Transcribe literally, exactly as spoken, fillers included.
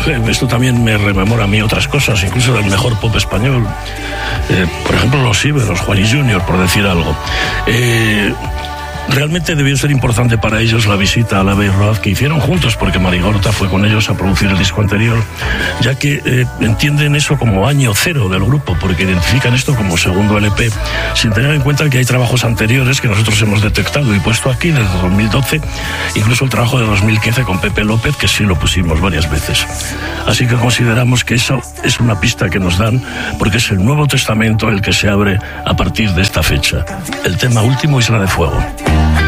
esto también me rememora a mí otras cosas, incluso del mejor pop español. Eh, por ejemplo, los Iberos, Juan y Junior, por decir algo. Eh... Realmente debió ser importante para ellos la visita a la Abbey Road que hicieron juntos, porque Marigorta fue con ellos a producir el disco anterior, ya que eh, entienden eso como año cero del grupo, porque identifican esto como segundo L P, sin tener en cuenta que hay trabajos anteriores que nosotros hemos detectado y puesto aquí desde dos mil doce, incluso el trabajo de dos mil quince con Pepe López, que sí lo pusimos varias veces. Así que consideramos que eso es una pista que nos dan, porque es el Nuevo Testamento el que se abre a partir de esta fecha. El tema último, Isla de Fuego.